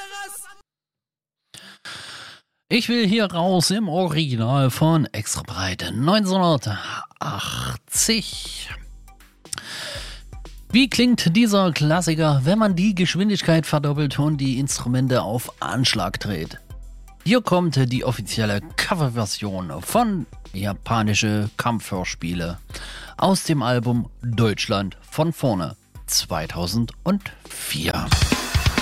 Ich will hier raus im Original von Extra Breit 1980. Wie klingt dieser Klassiker, wenn man die Geschwindigkeit verdoppelt und die Instrumente auf Anschlag dreht? Hier kommt die offizielle Coverversion von Japanische Kampfhörspiele aus dem Album Deutschland von vorne 2004.